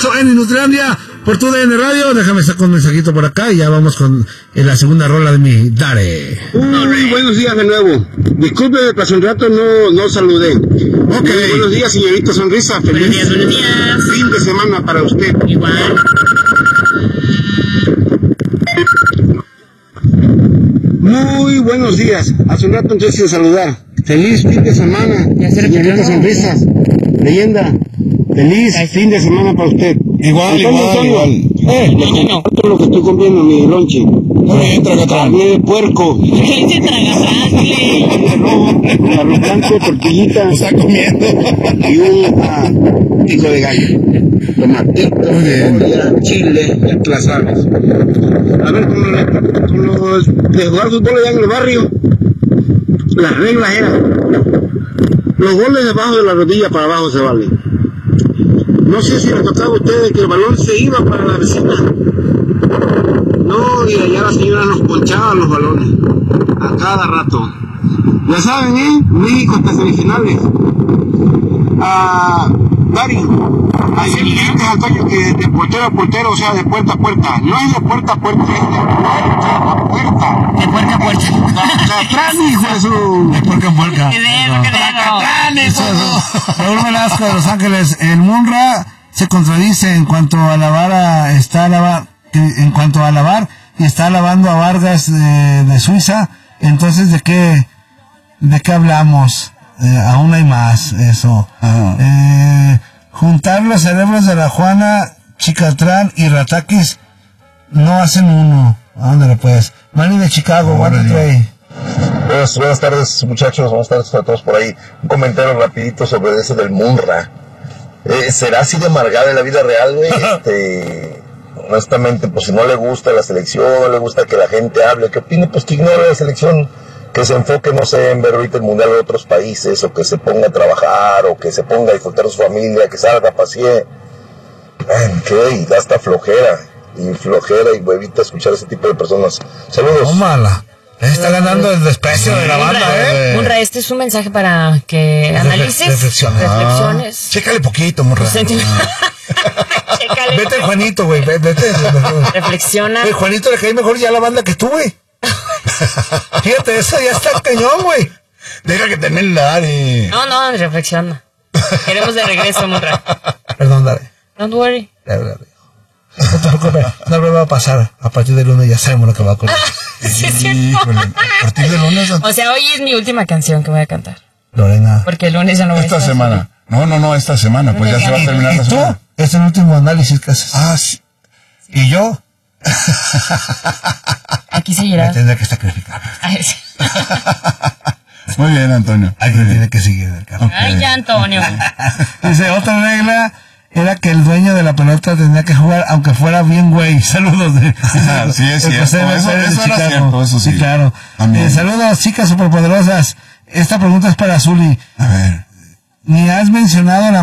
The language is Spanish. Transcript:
abrazo en Industrilandia por tu DN Radio. Déjame sacar un mensajito por acá y ya vamos con la segunda rola de mi Dare. Buenos días de nuevo. Disculpe, hace un rato no saludé. Buenos días, señorita Sonrisa. Buenos días. Fin de semana para usted. Igual. Muy buenos días. Hace un rato entonces sin saludar. Feliz fin de semana, señorita Sonrisas. Leyenda. Feliz fin de semana para usted. Igual. Le comparto lo que estoy comiendo, mi lonche. Carne de puerco. ¿Qué dice tragatraste? Arroz blanco, tortillita. Está comiendo. Y un pico de gallo. Tomatito, cebolla, chile, las sabes. A ver, con los de jugar fútbol allá en el barrio, las reglas eran: los goles debajo de la rodilla para abajo se valen. No sé si les tocaba a ustedes que el balón se iba para la vecina. No, y allá la señora nos ponchaba los balones a cada rato. Ya saben, México hasta semifinales. Dari, así le dices al Toño que de portero a portero, o sea, de puerta a puerta. No es de puerta a puerta, es de puerta a puerta. De puerta a puerta. Cacatrán, hijo de su... De puerca en puerca. Raúl Velasco de Los Ángeles. El Munra se contradice en cuanto a alabar y está alabando a Vargas de Suiza. Entonces, ¿de qué hablamos? Aún hay más, eso. Juntar los cerebros de la Juana, Chicatrán y Ratakis no hacen uno. Ándale pues. Manny de Chicago, Buenas tardes, muchachos. Buenas tardes a todos por ahí. Un comentario rapidito sobre ese del Munra. ¿Será así de amargada en la vida real, güey? Honestamente, pues si no le gusta la selección, no le gusta que la gente hable, que opine, pues que ignore la selección. Que se enfoque, no sé, en ver ahorita el mundial de otros países, o que se ponga a trabajar, o que se ponga a disfrutar de su familia, que salga, pasee. Que da hasta flojera y huevita escuchar a ese tipo de personas. Saludos. Tómala. Está ganando el desprecio de la banda, Munra, este es un mensaje para que analices, reflexiones. Chécale poquito, Munra. Chécale. Vete, Juanito, güey, vete. Reflexiona. Juanito le cae mejor ya la banda que tú, güey. Fíjate, eso ya está cañón, güey. Deja que termine la Dari. No, reflexiona. Queremos de regreso, Munra. Perdón, dale. Don't worry. No te preocupes, no me va a pasar. A partir del lunes ya sabemos lo que va a ocurrir. Sí, es cierto. A partir del lunes. O sea, hoy es mi última canción que voy a cantar. Lorena. Porque el lunes ya no voy a estar. Esta semana. No, esta semana. Pues ya se va a terminar la semana. Es el último análisis que haces. Sí. ¿Y yo? Aquí seguirá. Me tendré que sacrificar. Ay, sí. Muy bien, Antonio. Alguien tiene que seguir del carro. Ay, ya, Antonio. Dice, otra regla era que el dueño de la pelota tenía que jugar aunque fuera bien güey. Saludos. Sí, es cierto. Eso era cierto, eso sí. Sí, claro. Saludos, chicas superpoderosas. Esta pregunta es para Zuli. A ver. Ni has mencionado la